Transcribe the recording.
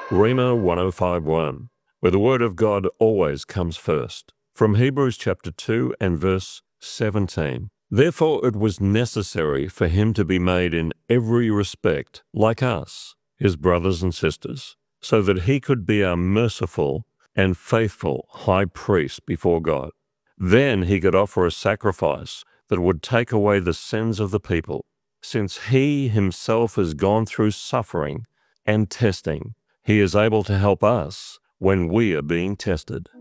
Rhema 1051, where the Word of God always comes first. From Hebrews chapter 2 and verse 17. Therefore it was necessary for him to be made in every respect like us, his brothers and sisters, so that he could be our merciful and faithful high priest before God. Then he could offer a sacrifice that would take away the sins of the people. Since he himself has gone through suffering and testing, he is able to help us when we are being tested.